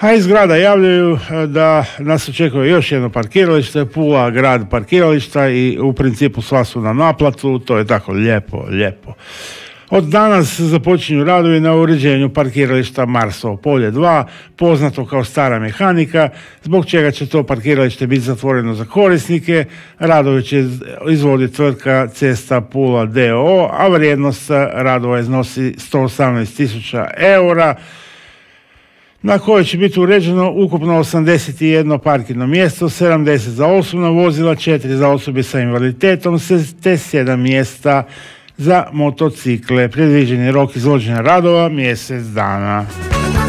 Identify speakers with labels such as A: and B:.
A: A iz grada javljaju da nas očekuje još jedno parkiralište, Pula grad parkirališta i u principu sva su na naplatu, to je tako lijepo. Od danas započinju radovi na uređenju parkirališta Marsovo polje 2, poznato kao Stara mehanika, zbog čega će to parkiralište biti zatvoreno za korisnike. Radovi će izvoditi tvrtka Cesta Pula d.o.o., a vrijednost radova iznosi 118.000 eura, na koje će biti uređeno ukupno 81 parkirno mjesto, 70 za osobna vozila, 4 za osobe sa invaliditetom, te 7 mjesta za motocikle. Predviđeni rok izvođenja radova mjesec dana.